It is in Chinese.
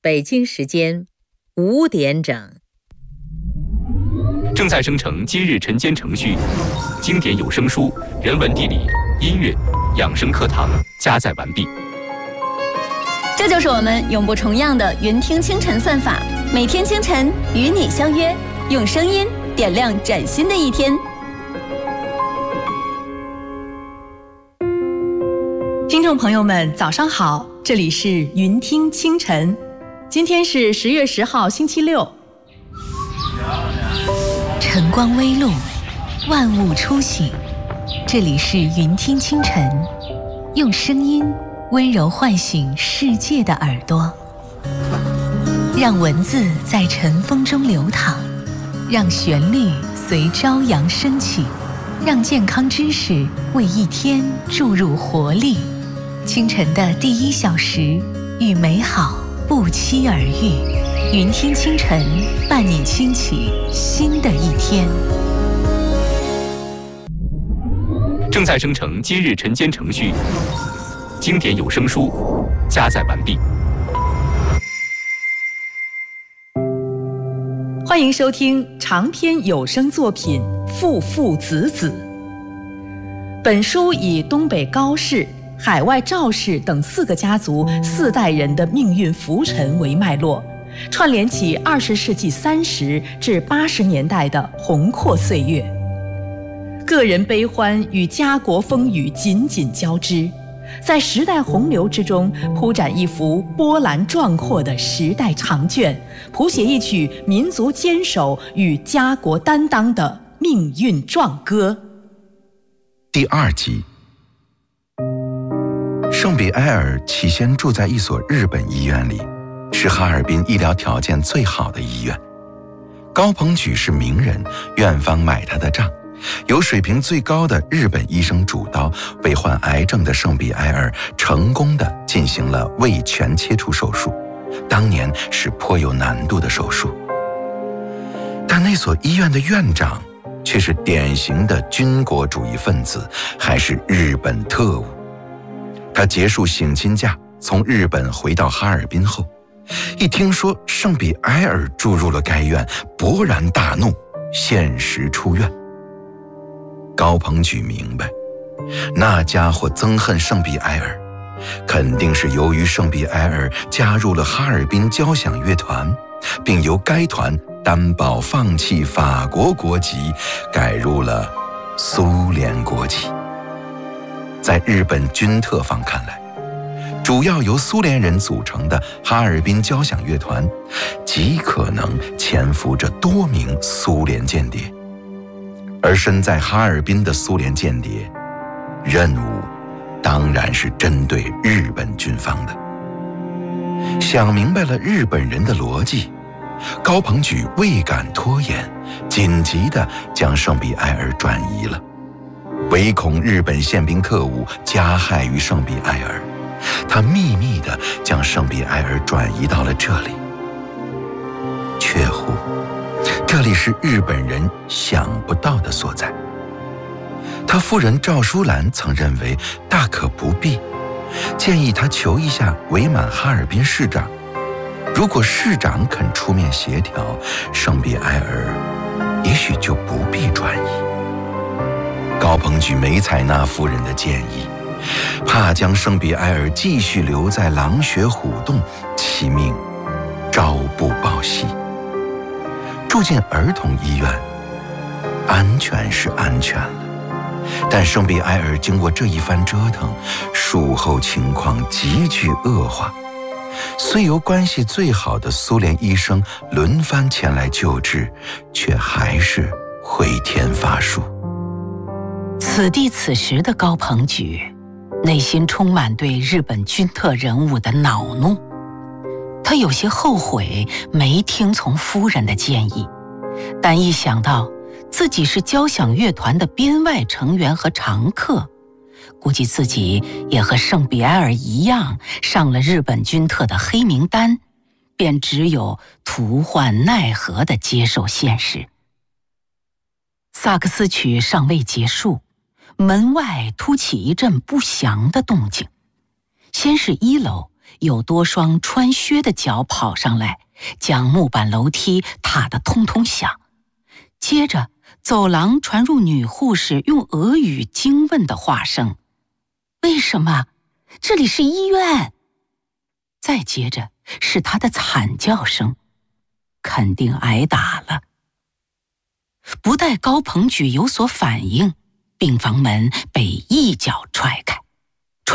北京时间5点整。 正在生成今日晨间程序，经典有声书、人文地理、音乐、养生课堂加载完毕。 这就是我们永不重样的云听清晨算法，每天清晨与你相约，用声音点亮崭新的一天。 听众朋友们，早上好，这里是云听清晨，今天是10月10号，星期六。 晨光微露，万物初醒，这里是云听清晨，用声音温柔唤醒世界的耳朵，让文字在晨风中流淌，让旋律随朝阳升起，让健康知识为一天注入活力。清晨的第1小时，与美好不期而遇。云听清晨，伴你轻启新的一天。 正在生成今日晨间程序，经典有声书加载完毕。 欢迎收听长篇有声作品《父父子子》。本书以东北高氏、海外赵氏等4个家族4代人的命运浮沉为脉络，串联起20世纪30至80年代的宏阔岁月，个人悲欢与家国风雨紧紧交织，在时代洪流之中铺展一幅波澜壮阔的时代长卷，谱写一曲民族坚守与家国担当的命运壮歌。 第2集。圣比埃尔起先住在一所日本医院里，是哈尔滨医疗条件最好的医院。高鹏举是名人，院方买他的账，由水平最高的日本医生主刀，为患癌症的圣比埃尔成功地进行了胃全切除手术，当年是颇有难度的手术。但那所医院的院长却是典型的军国主义分子，还是日本特务。他结束省亲假，从日本回到哈尔滨后，一听说圣比埃尔住入了该院，勃然大怒，限时出院。高鹏举明白，那家伙憎恨圣比埃尔，肯定是由于圣比埃尔加入了哈尔滨交响乐团，并由该团担保放弃法国国籍，改入了苏联国籍。在日本军特方看来，主要由苏联人组成的哈尔滨交响乐团极可能潜伏着多名苏联间谍，而身在哈尔滨的苏联间谍任务当然是针对日本军方的。想明白了日本人的逻辑，高鹏举未敢拖延，紧急地将圣比埃尔转移了，唯恐日本宪兵特务加害于圣比埃尔，他秘密地将圣比埃尔转移到了这里。却乎，这里是日本人想不到的所在。他夫人赵淑兰曾认为大可不必，建议他求一下伪满哈尔滨市长，如果市长肯出面协调，圣比埃尔也许就不必转移。高鹏举没采纳夫人的建议，怕将圣比埃尔继续留在狼穴虎洞，其命朝不保夕。住进儿童医院，安全是安全了，但圣比埃尔经过这一番折腾，术后情况急剧恶化，虽由关系最好的苏联医生轮番前来救治，却还是回天乏术。 此地此时的高鹏举内心充满对日本军特人物的恼怒，他有些后悔没听从夫人的建议，但一想到自己是交响乐团的编外成员和常客，估计自己也和圣比埃尔一样上了日本军特的黑名单，便只有徒患奈何地接受现实。萨克斯曲尚未结束，门外突起一阵不祥的动静。先是1楼有多双穿靴的脚跑上来，将木板楼梯踏得通通响。接着，走廊传入女护士用俄语惊问的话声：“为什么？这里是医院。”再接着是她的惨叫声：“肯定挨打了。”不待高鹏举有所反应，病房门被一脚踹开。